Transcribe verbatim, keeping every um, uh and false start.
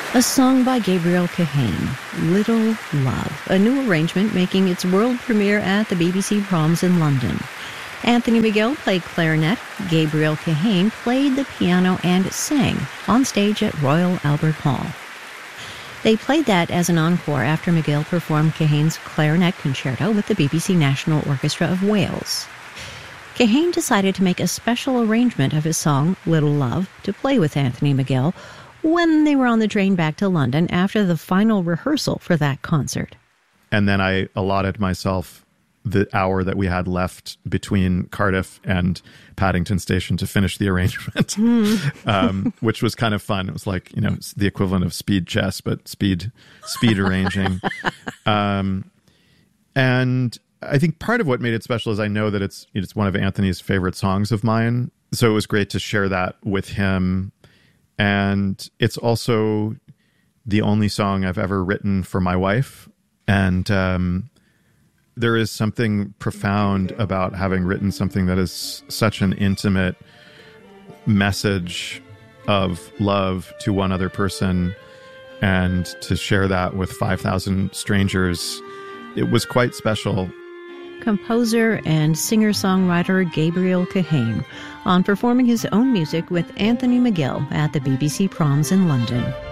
A song by Gabriel Kahane, Little Love, a new arrangement making its world premiere at the B B C Proms in London. Anthony Miguel played clarinet, Gabriel Kahane played the piano and sang on stage at Royal Albert Hall. They played that as an encore after Miguel performed Kahane's clarinet concerto with the B B C National Orchestra of Wales. Kahane decided to make a special arrangement of his song, Little Love, to play with Anthony Miguel when they were on the train back to London after the final rehearsal for that concert. And then I allotted myself the hour that we had left between Cardiff and Paddington Station to finish the arrangement, mm. um, which was kind of fun. It was like, you know, it's the equivalent of speed chess, but speed, speed arranging. Um, and I think part of what made it special is I know that it's, it's one of Anthony's favorite songs of mine. So it was great to share that with him. And it's also the only song I've ever written for my wife. And um, there is something profound about having written something that is such an intimate message of love to one other person, and to share that with five thousand strangers. It was quite special. Composer and singer-songwriter Gabriel Kahane on performing his own music with Anthony Miguel at the B B C Proms in London.